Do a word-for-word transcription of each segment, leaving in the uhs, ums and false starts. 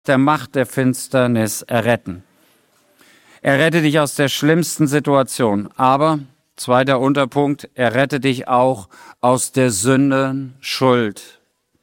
der Macht der Finsternis erretten. Er rettet dich aus der schlimmsten Situation, aber, zweiter Unterpunkt, er rettet dich auch aus der Sündenschuld.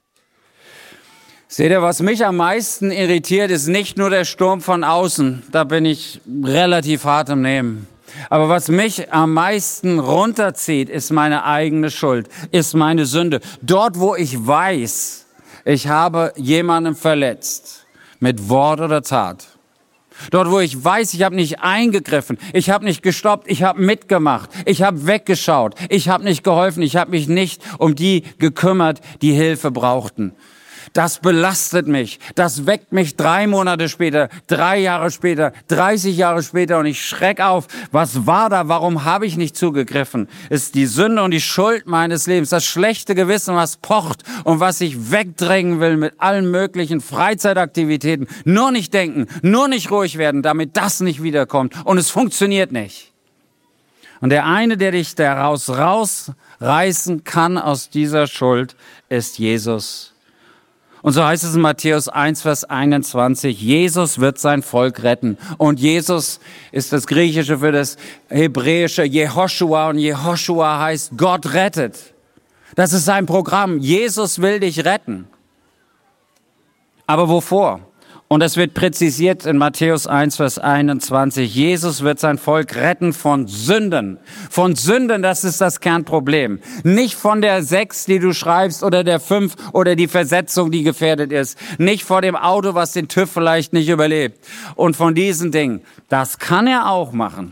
Seht ihr, was mich am meisten irritiert, ist nicht nur der Sturm von außen, da bin ich relativ hart im Nehmen. Aber was mich am meisten runterzieht, ist meine eigene Schuld, ist meine Sünde. Dort, wo ich weiß, ich habe jemanden verletzt, mit Wort oder Tat. Dort, wo ich weiß, ich habe nicht eingegriffen, ich habe nicht gestoppt, ich habe mitgemacht, ich habe weggeschaut, ich habe nicht geholfen, ich habe mich nicht um die gekümmert, die Hilfe brauchten. Das belastet mich, das weckt mich drei Monate später, drei Jahre später, dreißig Jahre später und ich schreck auf. Was war da? Warum habe ich nicht zugegriffen? Es ist die Sünde und die Schuld meines Lebens, das schlechte Gewissen, was pocht und was ich wegdrängen will mit allen möglichen Freizeitaktivitäten. Nur nicht denken, nur nicht ruhig werden, damit das nicht wiederkommt und es funktioniert nicht. Und der eine, der dich daraus rausreißen kann aus dieser Schuld, ist Jesus. Und so heißt es in Matthäus eins, Vers einundzwanzig, Jesus wird sein Volk retten. Und Jesus ist das Griechische für das Hebräische Jehoshua und Jehoshua heißt Gott rettet. Das ist sein Programm. Jesus will dich retten. Aber wovor? Und das wird präzisiert in Matthäus eins, Vers einundzwanzig. Jesus wird sein Volk retten von Sünden. Von Sünden, das ist das Kernproblem. Nicht von der sechs, die du schreibst, oder der fünf, oder die Versetzung, die gefährdet ist. Nicht vor dem Auto, was den TÜV vielleicht nicht überlebt. Und von diesen Dingen. Das kann er auch machen.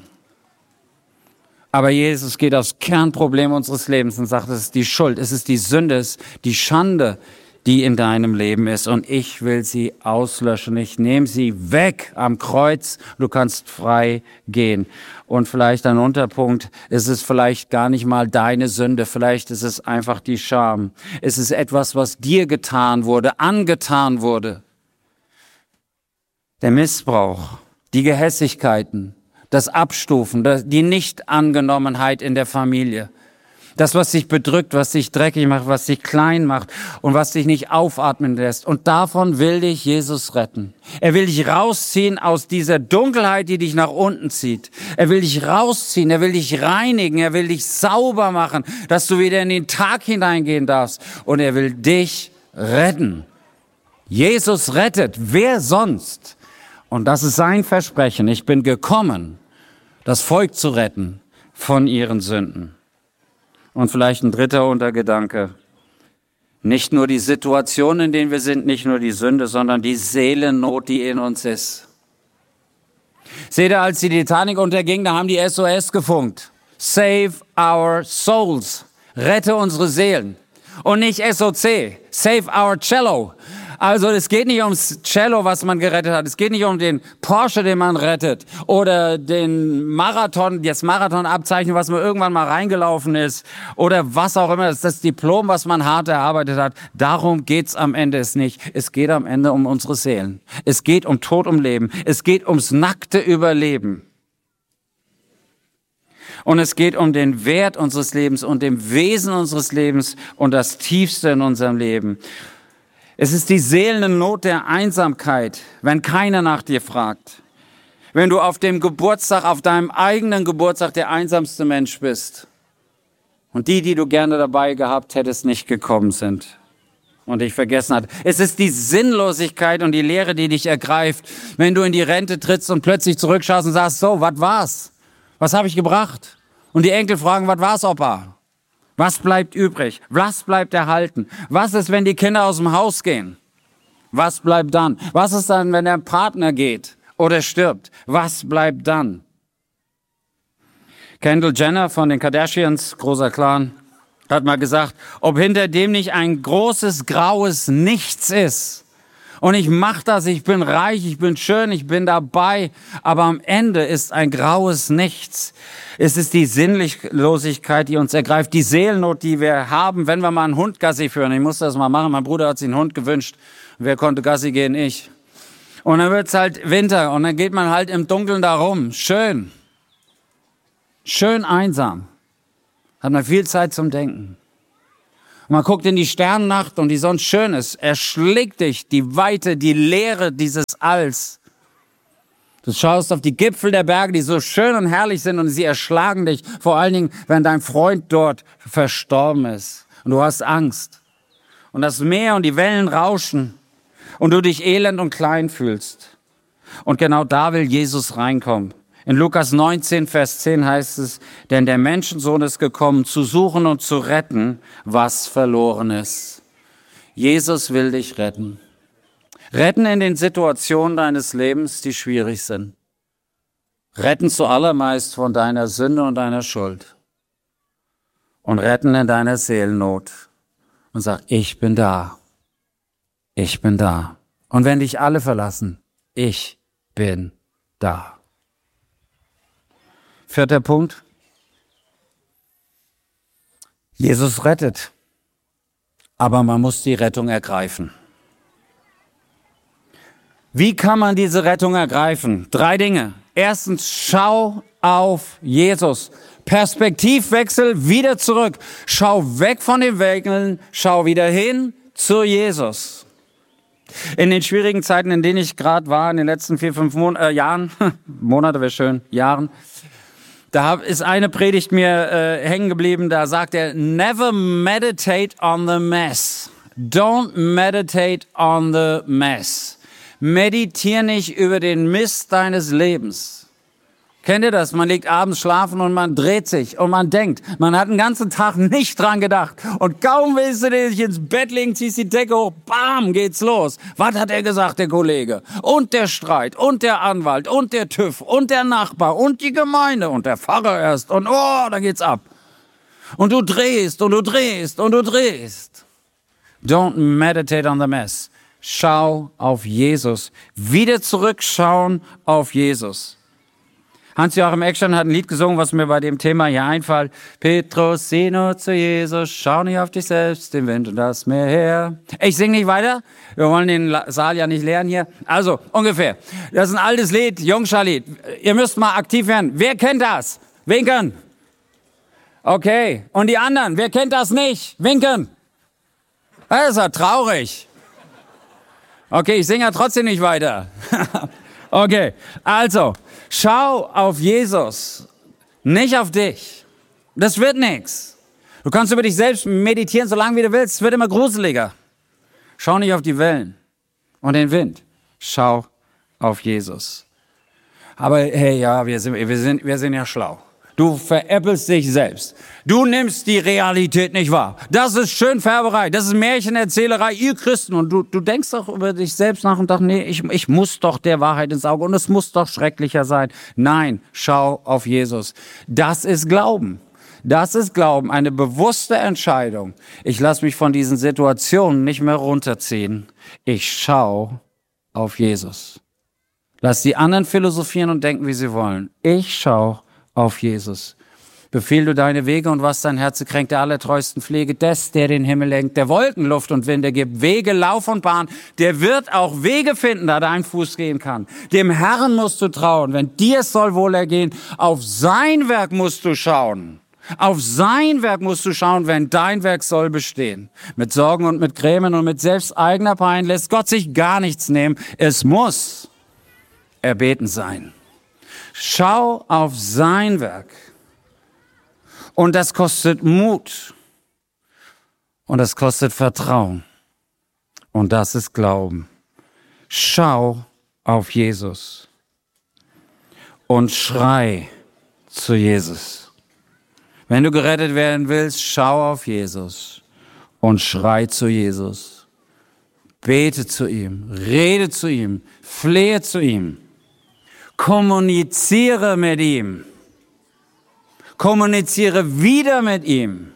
Aber Jesus geht aufs Kernproblem unseres Lebens und sagt, es ist die Schuld, es ist die Sünde, es ist die Schande, die in deinem Leben ist. Und ich will sie auslöschen. Ich nehme sie weg am Kreuz. Du kannst frei gehen. Und vielleicht ein Unterpunkt, es ist vielleicht gar nicht mal deine Sünde. Vielleicht ist es einfach die Scham. Es ist etwas, was dir getan wurde, angetan wurde. Der Missbrauch, die Gehässigkeiten, das Abstufen, die Nichtangenommenheit in der Familie. Das, was dich bedrückt, was dich dreckig macht, was dich klein macht und was dich nicht aufatmen lässt. Und davon will dich Jesus retten. Er will dich rausziehen aus dieser Dunkelheit, die dich nach unten zieht. Er will dich rausziehen, er will dich reinigen, er will dich sauber machen, dass du wieder in den Tag hineingehen darfst. Und er will dich retten. Jesus rettet. Wer sonst? Und das ist sein Versprechen. Ich bin gekommen, das Volk zu retten von ihren Sünden. Und vielleicht ein dritter Untergedanke. Nicht nur die Situation, in denen wir sind, nicht nur die Sünde, sondern die Seelennot, die in uns ist. Seht ihr, als die Titanic unterging, da haben die S O S gefunkt. Save our souls. Rette unsere Seelen. Und nicht S O C. Save our cello. Also es geht nicht ums Cello, was man gerettet hat. Es geht nicht um den Porsche, den man rettet. Oder den Marathon, das Marathonabzeichen, was man irgendwann mal reingelaufen ist. Oder was auch immer. Das ist das Diplom, was man hart erarbeitet hat. Darum geht's am Ende es nicht. Es geht am Ende um unsere Seelen. Es geht um Tod, um Leben. Es geht ums nackte Überleben. Und es geht um den Wert unseres Lebens und dem Wesen unseres Lebens und das Tiefste in unserem Leben. Es ist die Seelennot der Einsamkeit, wenn keiner nach dir fragt. Wenn du auf dem Geburtstag, auf deinem eigenen Geburtstag der einsamste Mensch bist. Und die, die du gerne dabei gehabt hättest, nicht gekommen sind. Und dich vergessen hat. Es ist die Sinnlosigkeit und die Leere, die dich ergreift, wenn du in die Rente trittst und plötzlich zurückschaust und sagst, so, was war's? Was habe ich gebracht? Und die Enkel fragen, was war's, Opa? Was bleibt übrig? Was bleibt erhalten? Was ist, wenn die Kinder aus dem Haus gehen? Was bleibt dann? Was ist dann, wenn der Partner geht oder stirbt? Was bleibt dann? Kendall Jenner von den Kardashians, großer Clan, hat mal gesagt, ob hinter dem nicht ein großes, graues Nichts ist. Und ich mache das, ich bin reich, ich bin schön, ich bin dabei, aber am Ende ist ein graues Nichts. Es ist die Sinnlosigkeit, die uns ergreift, die Seelennot, die wir haben, wenn wir mal einen Hund Gassi führen. Ich musste das mal machen, mein Bruder hat sich einen Hund gewünscht. Wer konnte Gassi gehen? Ich. Und dann wird's halt Winter und dann geht man halt im Dunkeln da rum. Schön. Schön einsam. Hat man viel Zeit zum Denken. Und man guckt in die Sternennacht und die sonst schön ist, erschlägt dich die Weite, die Leere dieses Alls. Du schaust auf die Gipfel der Berge, die so schön und herrlich sind und sie erschlagen dich. Vor allen Dingen, wenn dein Freund dort verstorben ist und du hast Angst. Und das Meer und die Wellen rauschen und du dich elend und klein fühlst. Und genau da will Jesus reinkommen. In Lukas neunzehn, Vers zehn heißt es, denn der Menschensohn ist gekommen, zu suchen und zu retten, was verloren ist. Jesus will dich retten. Retten in den Situationen deines Lebens, die schwierig sind. Retten zuallermeist von deiner Sünde und deiner Schuld. Und retten in deiner Seelennot. Und sag, ich bin da. Ich bin da. Und wenn dich alle verlassen, ich bin da. Vierter Punkt. Jesus rettet. Aber man muss die Rettung ergreifen. Wie kann man diese Rettung ergreifen? Drei Dinge. Erstens, schau auf Jesus. Perspektivwechsel, wieder zurück. Schau weg von den Wägeln, schau wieder hin zu Jesus. In den schwierigen Zeiten, in denen ich gerade war, in den letzten vier, fünf Mon- äh, Jahren, Monate wäre schön, Jahren, da ist eine Predigt mir äh, hängen geblieben, da sagt er, never meditate on the mess. Don't meditate on the mess. Meditier nicht über den Mist deines Lebens. Kennt ihr das? Man liegt abends schlafen und man dreht sich und man denkt, man hat den ganzen Tag nicht dran gedacht. Und kaum willst du dich ins Bett legen, ziehst die Decke hoch, bam, geht's los. Was hat er gesagt, der Kollege? Und der Streit und der Anwalt und der TÜV und der Nachbar und die Gemeinde und der Pfarrer erst. Und oh, da geht's ab. Und du drehst und du drehst und du drehst. Don't meditate on the mess. Schau auf Jesus. Wieder zurückschauen auf Jesus. Hans-Joachim Eckstein hat ein Lied gesungen, was mir bei dem Thema hier einfällt. Petrus, sieh nur zu Jesus, schau nicht auf dich selbst, den Wind und das Meer her. Ich singe nicht weiter, wir wollen den Saal ja nicht leeren hier. Also, ungefähr. Das ist ein altes Lied, Jungscha-Lied. Ihr müsst mal aktiv werden. Wer kennt das? Winken. Okay. Und die anderen, wer kennt das nicht? Winken. Das ist ja traurig. Okay, ich singe ja trotzdem nicht weiter. Okay, also, schau auf Jesus, nicht auf dich. Das wird nichts. Du kannst über dich selbst meditieren, solange wie du willst. Es wird immer gruseliger. Schau nicht auf die Wellen und den Wind. Schau auf Jesus. Aber hey, ja, wir sind, wir sind, wir sind ja schlau. Du veräppelst dich selbst. Du nimmst die Realität nicht wahr. Das ist Schönfärberei, das ist Märchenerzählerei, ihr Christen. Und du, du denkst doch über dich selbst nach und sagst, nee, ich, ich muss doch der Wahrheit ins Auge und es muss doch schrecklicher sein. Nein, schau auf Jesus. Das ist Glauben. Das ist Glauben, eine bewusste Entscheidung. Ich lasse mich von diesen Situationen nicht mehr runterziehen. Ich schau auf Jesus. Lass die anderen philosophieren und denken, wie sie wollen. Ich schau auf Jesus. Befehl du deine Wege und was dein Herz kränkt, der allertreuesten Pflege des, der den Himmel lenkt, der Wolken, Luft und Winde gibt, Wege, Lauf und Bahn, der wird auch Wege finden, da dein Fuß gehen kann. Dem Herrn musst du trauen, wenn dir es soll wohl ergehen, auf sein Werk musst du schauen. Auf sein Werk musst du schauen, wenn dein Werk soll bestehen. Mit Sorgen und mit Grämen und mit selbst eigener Pein lässt Gott sich gar nichts nehmen. Es muss erbeten sein. Schau auf sein Werk. Und das kostet Mut. Und das kostet Vertrauen. Und das ist Glauben. Schau auf Jesus. Und schrei zu Jesus. Wenn du gerettet werden willst, schau auf Jesus. Und schrei zu Jesus. Bete zu ihm. Rede zu ihm. Flehe zu ihm. Kommuniziere mit ihm. Kommuniziere wieder mit ihm.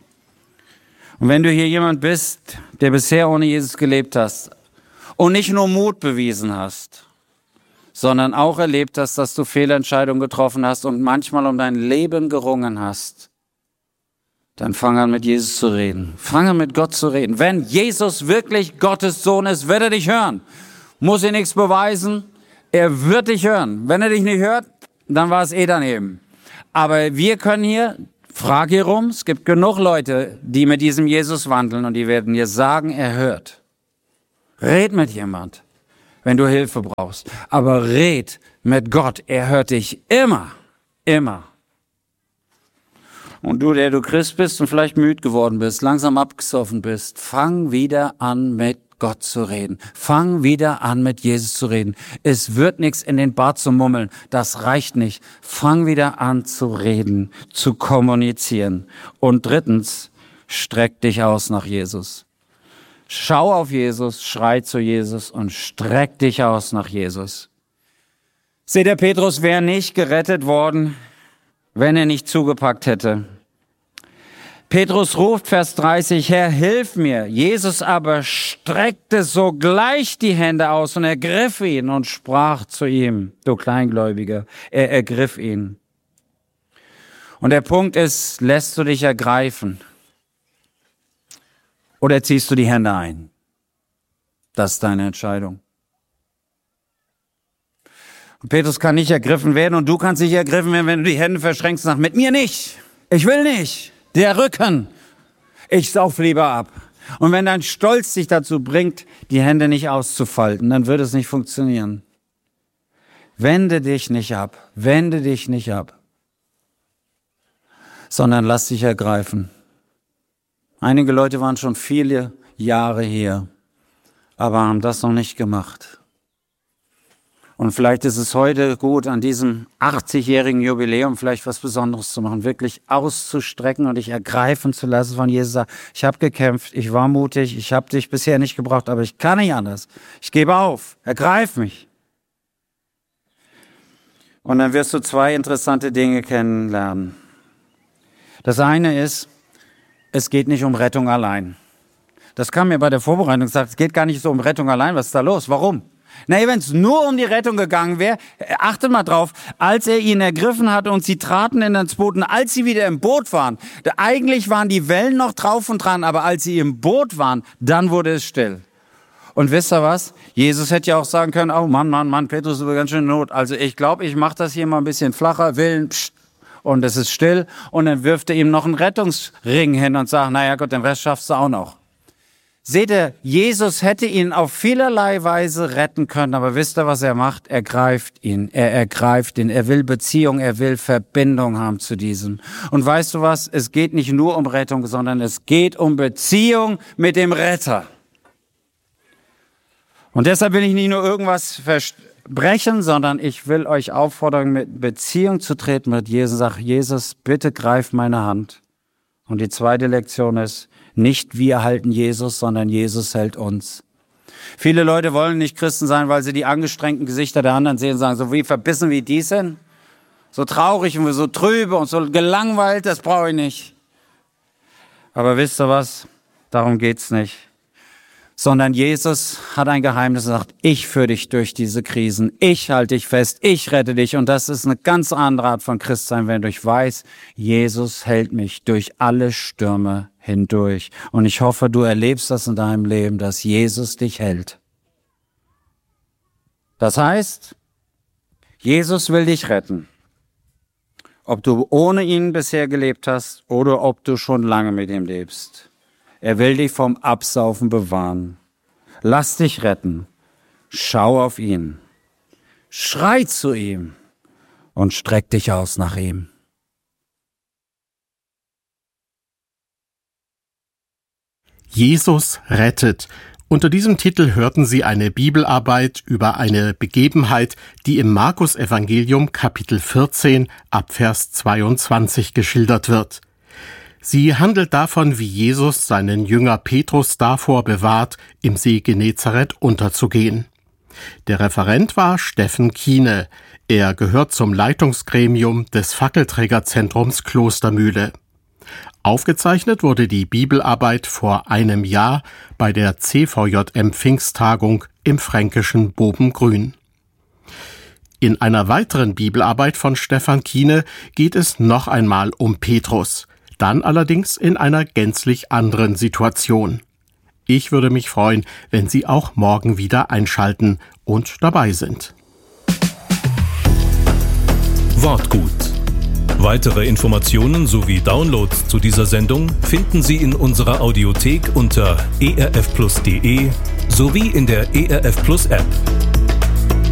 Und wenn du hier jemand bist, der bisher ohne Jesus gelebt hast und nicht nur Mut bewiesen hast, sondern auch erlebt hast, dass du Fehlentscheidungen getroffen hast und manchmal um dein Leben gerungen hast, dann fang an mit Jesus zu reden. Fang an mit Gott zu reden. Wenn Jesus wirklich Gottes Sohn ist, wird er dich hören. Muss er nichts beweisen. Er wird dich hören. Wenn er dich nicht hört, dann war es eh daneben. Aber wir können hier Frag hier rum, es gibt genug Leute, die mit diesem Jesus wandeln und die werden dir sagen, er hört. Red mit jemand, wenn du Hilfe brauchst. Aber red mit Gott, er hört dich immer, immer. Und du, der du Christ bist und vielleicht müde geworden bist, langsam abgesoffen bist, fang wieder an mit Gott zu reden. Fang wieder an mit Jesus zu reden. Es wird nichts in den Bart zu mummeln, das reicht nicht. Fang wieder an zu reden, zu kommunizieren. Und drittens, streck dich aus nach Jesus. Schau auf Jesus, schrei zu Jesus und streck dich aus nach Jesus. Seht ihr, Petrus wäre nicht gerettet worden, wenn er nicht zugepackt hätte. Petrus ruft, Vers dreißig, Herr, hilf mir. Jesus aber streckte sogleich die Hände aus und ergriff ihn und sprach zu ihm, du Kleingläubiger, er ergriff ihn. Und der Punkt ist, lässt du dich ergreifen oder ziehst du die Hände ein? Das ist deine Entscheidung. Und Petrus kann nicht ergriffen werden und du kannst nicht ergriffen werden, wenn du die Hände verschränkst und sagst, mit mir nicht, ich will nicht. Der Rücken, ich sauf lieber ab. Und wenn dein Stolz dich dazu bringt, die Hände nicht auszufalten, dann wird es nicht funktionieren. Wende dich nicht ab, wende dich nicht ab, sondern lass dich ergreifen. Einige Leute waren schon viele Jahre hier, aber haben das noch nicht gemacht. Und vielleicht ist es heute gut, an diesem achtzigjährigen Jubiläum vielleicht was Besonderes zu machen, wirklich auszustrecken und dich ergreifen zu lassen von Jesus. Sagt, ich habe gekämpft, ich war mutig, ich habe dich bisher nicht gebraucht, aber ich kann nicht anders. Ich gebe auf, ergreif mich. Und dann wirst du zwei interessante Dinge kennenlernen. Das eine ist, es geht nicht um Rettung allein. Das kam mir bei der Vorbereitung gesagt, es geht gar nicht so um Rettung allein, was ist da los? Warum? Na, wenn es nur um die Rettung gegangen wäre, achtet mal drauf, als er ihn ergriffen hatte und sie traten in das Boot und als sie wieder im Boot waren, eigentlich waren die Wellen noch drauf und dran, aber als sie im Boot waren, dann wurde es still. Und wisst ihr was? Jesus hätte ja auch sagen können, oh Mann, Mann, Mann, Petrus ist ganz schön in Not. Also ich glaube, ich mache das hier mal ein bisschen flacher, Willen, pst, und es ist still. Und dann wirft er ihm noch einen Rettungsring hin und sagt, naja Gott, den Rest schaffst du auch noch. Seht ihr, Jesus hätte ihn auf vielerlei Weise retten können, aber wisst ihr, was er macht? Er greift ihn, er ergreift ihn, er will Beziehung, er will Verbindung haben zu diesem. Und weißt du was? Es geht nicht nur um Rettung, sondern es geht um Beziehung mit dem Retter. Und deshalb will ich nicht nur irgendwas versprechen, sondern ich will euch auffordern, mit Beziehung zu treten mit Jesus. Sag, Jesus, bitte greif meine Hand. Und die zweite Lektion ist, nicht wir halten Jesus, sondern Jesus hält uns. Viele Leute wollen nicht Christen sein, weil sie die angestrengten Gesichter der anderen sehen und sagen, so wie verbissen wie die sind, so traurig und so trübe und so gelangweilt, das brauche ich nicht. Aber wisst ihr was? Darum geht's nicht. Sondern Jesus hat ein Geheimnis und sagt, ich führe dich durch diese Krisen, ich halte dich fest, ich rette dich. Und das ist eine ganz andere Art von Christsein, wenn du weißt, Jesus hält mich durch alle Stürme hindurch. Und ich hoffe, du erlebst das in deinem Leben, dass Jesus dich hält. Das heißt, Jesus will dich retten. Ob du ohne ihn bisher gelebt hast oder ob du schon lange mit ihm lebst. Er will dich vom Absaufen bewahren. Lass dich retten. Schau auf ihn. Schrei zu ihm und streck dich aus nach ihm. Jesus rettet. Unter diesem Titel hörten Sie eine Bibelarbeit über eine Begebenheit, die im Markus-Evangelium Kapitel vierzehn ab Vers zweiundzwanzig geschildert wird. Sie handelt davon, wie Jesus seinen Jünger Petrus davor bewahrt, im See Genezareth unterzugehen. Der Referent war Steffen Kiene. Er gehört zum Leitungsgremium des Fackelträgerzentrums Klostermühle. Aufgezeichnet wurde die Bibelarbeit vor einem Jahr bei der C V J M Pfingsttagung im fränkischen Bobengrün. In einer weiteren Bibelarbeit von Stefan Kiene geht es noch einmal um Petrus. Dann allerdings in einer gänzlich anderen Situation. Ich würde mich freuen, wenn Sie auch morgen wieder einschalten und dabei sind. Wortgut. Weitere Informationen sowie Downloads zu dieser Sendung finden Sie in unserer Audiothek unter e r f plus punkt d e sowie in der E R F Plus App.